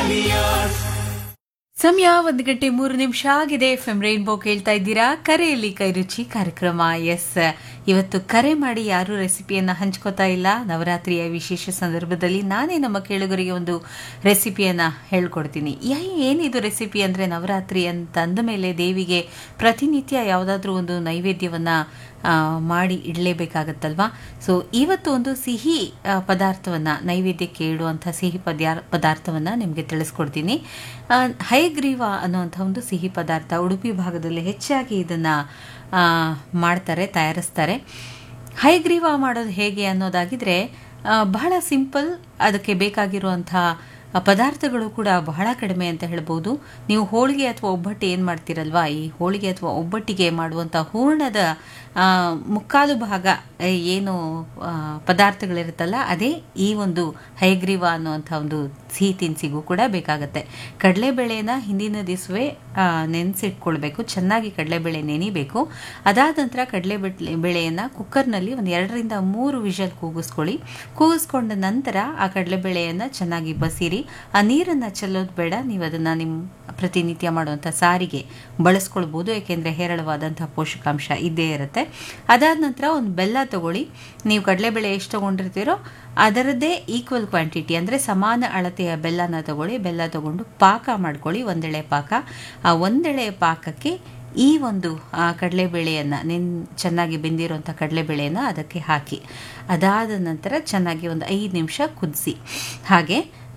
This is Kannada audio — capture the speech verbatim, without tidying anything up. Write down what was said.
ಸಮಯ ಒಂದು ಗಂಟೆ ಮೂರು ನಿಮಿಷ ಆಗಿದೆ. ಎಫ್ ಎಂ ರೈನ್ಬೋ ಕೇಳ್ತಾ ಇದ್ದೀರಾ. ಕರೆಯಲ್ಲಿ ಕೈರುಚಿ ಕಾರ್ಯಕ್ರಮ. ಎಸ್, ಇವತ್ತು ಕರೆ ಮಾಡಿ ಯಾರು ರೆಸಿಪಿಯನ್ನ ಹಂಚ್ಕೋತಾ ಇಲ್ಲ. ನವರಾತ್ರಿಯ ವಿಶೇಷ ಸಂದರ್ಭದಲ್ಲಿ ನಾನೇ ನಮ್ಮ ಕೇಳುಗರಿಗೆ ಒಂದು ರೆಸಿಪಿಯನ್ನ ಹೇಳ್ಕೊಡ್ತೀನಿ. ಏನಿದು ರೆಸಿಪಿ ಅಂದ್ರೆ, ನವರಾತ್ರಿ ಅಂತ ಅಂದ ಮೇಲೆ ದೇವಿಗೆ ಪ್ರತಿನಿತ್ಯ ಯಾವುದಾದ್ರೂ ಒಂದು ನೈವೇದ್ಯವನ್ನ ಮಾಡಿ ಇಡಲೇಬೇಕಾಗತ್ತಲ್ವಾ. ಸೊ ಇವತ್ತು ಒಂದು ಸಿಹಿ ಪದಾರ್ಥವನ್ನ, ನೈವೇದ್ಯಕ್ಕೆ ಇಡುವಂಥ ಸಿಹಿ ಪದ್ಯಾರ್ ಪದಾರ್ಥವನ್ನ ನಿಮಗೆ ತಿಳಿಸ್ಕೊಡ್ತೀನಿ. ಹಯಗ್ರೀವ ಅನ್ನುವಂಥ ಒಂದು ಸಿಹಿ ಪದಾರ್ಥ ಉಡುಪಿ ಭಾಗದಲ್ಲಿ ಹೆಚ್ಚಾಗಿ ಇದನ್ನ ಮಾಡ್ತಾರೆ, ತಯಾರಿಸ್ತಾರೆ. ಹಯಗ್ರೀವ ಮಾಡೋದು ಹೇಗೆ ಅನ್ನೋದಾಗಿದ್ರೆ ಬಹಳ ಸಿಂಪಲ್. ಅದಕ್ಕೆ ಬೇಕಾಗಿರುವಂಥ ಪದಾರ್ಥಗಳು ಕೂಡ ಬಹಳ ಕಡಿಮೆ ಅಂತ ಹೇಳ್ಬೋದು. ನೀವು ಹೋಳಿಗೆ ಅಥವಾ ಒಬ್ಬಟ್ಟು ಏನು ಮಾಡ್ತೀರಲ್ವಾ, ಈ ಹೋಳಿಗೆ ಅಥವಾ ಒಬ್ಬಟ್ಟಿಗೆ ಮಾಡುವಂಥ ಹೂರ್ಣದ ಮುಕ್ಕಾಲು ಭಾಗ ಏನು ಪದಾರ್ಥಗಳಿರುತ್ತಲ್ಲ, ಅದೇ ಈ ಒಂದು ಹಯಗ್ರೀವ ಅನ್ನುವಂಥ ಒಂದು ಸಿಹಿ ತಿನಿಸಿಗೂ ಕೂಡ ಬೇಕಾಗತ್ತೆ. ಕಡಲೆಬೇಳೆನ ಹಿಂದಿನ ದಿವಸವೇ ನೆನೆಸಿಟ್ಕೊಳ್ಬೇಕು. ಚೆನ್ನಾಗಿ ಕಡಲೆಬೇಳೆ ನೆನಿಬೇಕು. ಅದಾದ ನಂತರ ಕಡಲೆಬೇಳೆ ಬೇಳೆಯನ್ನು ಕುಕ್ಕರ್ನಲ್ಲಿ ಒಂದು ಎರಡರಿಂದ ಮೂರು ವಿಷಲ್ ಕೂಗಿಸ್ಕೊಳ್ಳಿ. ಕೂಗಿಸ್ಕೊಂಡ ನಂತರ ಆ ಕಡಲೆಬೇಳೆಯನ್ನು ಚೆನ್ನಾಗಿ ಬಸಿರಿ. ಆ ನೀರನ್ನು ಚೆಲ್ಲೋದು ಬೇಡ. ನೀವು ಅದನ್ನು ನಿಮ್ಮ ಪ್ರತಿನಿತ್ಯ ಮಾಡುವಂಥ ಸಾರಿಗೆ ಬಳಸ್ಕೊಳ್ಬೋದು, ಏಕೆಂದರೆ ಹೇರಳವಾದಂಥ ಪೋಷಕಾಂಶ ಇದ್ದೇ ಇರುತ್ತೆ. ಅದಾದ ನಂತರ ಒಂದು ಬೆಲ್ಲ ತಗೊಳ್ಳಿ. ನೀವು ಕಡಲೆಬೇಳೆ ಎಷ್ಟು ತಗೊಂಡಿರ್ತೀರೋ ಅದರದ್ದೇ ಈಕ್ವಲ್ ಕ್ವಾಂಟಿಟಿ, ಅಂದರೆ ಸಮಾನ ಅಳತೆಯ ಬೆಲ್ಲನ ತಗೊಳ್ಳಿ. ಬೆಲ್ಲ ತಗೊಂಡು ಪಾಕ ಮಾಡ್ಕೊಳ್ಳಿ, ಒಂದೆಳೆ ಪಾಕ. ಆ ಒಂದೆಳೆ ಪಾಕಕ್ಕೆ ಈ ಒಂದು ಕಡಲೆಬೇಳೆಯನ್ನು, ನೆನ್ ಚೆನ್ನಾಗಿ ಬೆಂದಿರುವಂಥ ಕಡಲೆಬೇಳೆಯನ್ನು ಅದಕ್ಕೆ ಹಾಕಿ, ಅದಾದ ನಂತರ ಚೆನ್ನಾಗಿ ಒಂದು ಐದು ನಿಮಿಷ ಕುದಿಸಿ. ಹಾಗೆ